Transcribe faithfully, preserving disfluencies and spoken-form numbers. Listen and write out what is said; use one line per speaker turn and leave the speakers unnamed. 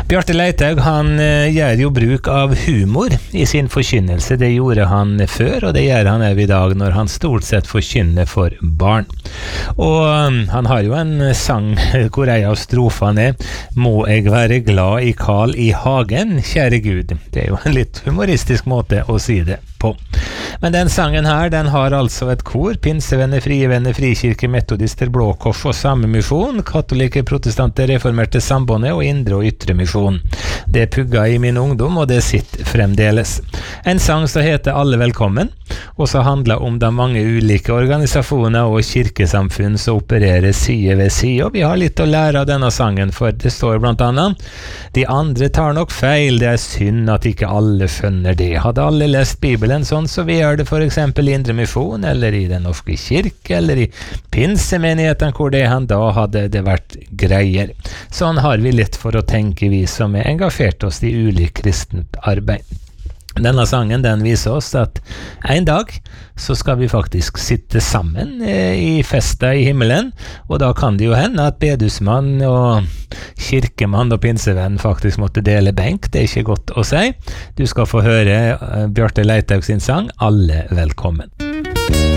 Bjarte Leithaug, han eh, gjør jo bruk av humor i sin forkynnelse. Det gjorde han før, og det gjør han også i dag når han stort sett forkynner for barn. Og um, han har jo en sang hvor ei av strofene er «Må jeg være glad i Karl i hagen, kjære Gud». Det er jo en litt humoristisk måte å si det på. Men den sangen her, den har altså et kor: pinsevenner, frie venner, frikirke, metodister, Blå Kors og Samemisjon, katolikker, protestanter, reformerte sambåndet og indre og ytre misjon. Det pugga i min ungdom, og det sitter fremdeles. En sang som heter Alle velkommen, og så handler om de mange ulike organisasjoner og kirkesamfunn som opererer side ved side, og vi har litt å lære av denne sangen, for det står blant annet: de andre tar nok feil, det er synd at ikke alle skjønner det. Hadde alle lest Bibelen sånn, så vi gjør det for eksempel i Indre Misjon, eller i Den norske kirke, eller i pinsemenigheten, hvor det han da hadde det vært greier. Sånn har vi litt for å tenke, vi som er engasjert oss i ulik kristent arbeid. Denne sangen, den viser oss at en dag så skal vi faktisk sitte sammen eh, i festa i himmelen, og da kan det jo hende at bedusmann og kirkemann og pinsevenn faktisk måtte dele benk. Det er ikke godt å si. Du skal få høre eh, Bjarte Leithaug sin sang Alle velkommen.